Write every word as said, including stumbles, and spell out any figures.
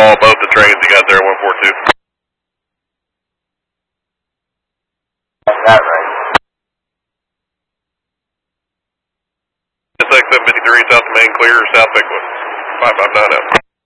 All both the trains you got there, one four two. That right. S X seven fifty-three, south of Main, clear, south Bigwood. five five nine up.